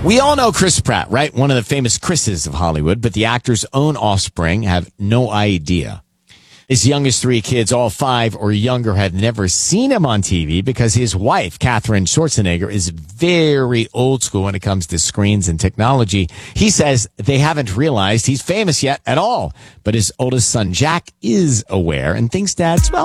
We all know Chris Pratt, right? One of the famous Chris's of Hollywood, but the actor's own offspring have no idea. His youngest three kids, all 5 or younger, have never seen him on TV because his wife, Katherine Schwarzenegger, is very old school when it comes to screens and technology. He says they haven't realized he's famous yet at all, but his oldest son, Jack, is aware and thinks Dad's, well,